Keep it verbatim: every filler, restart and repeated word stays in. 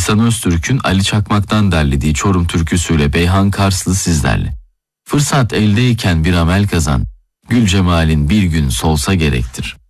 İhsan Öztürk'ün Ali Çakmak'tan derlediği Çorum türküsüyle Beyhan Karslı sizlerle. Fırsat eldeyken bir amel kazan, gül cemalin bir gün solsa gerektir.